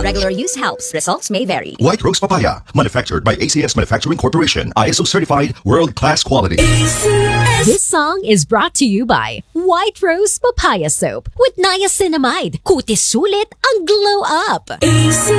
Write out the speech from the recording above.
regular use helps. Results may vary. White Rose Papaya, manufactured by ACS Manufacturing Corporation, ISO certified, world-class quality. This song is brought to you by White Rose Papaya Soap with niacinamide. Kutis sulit ang glow up.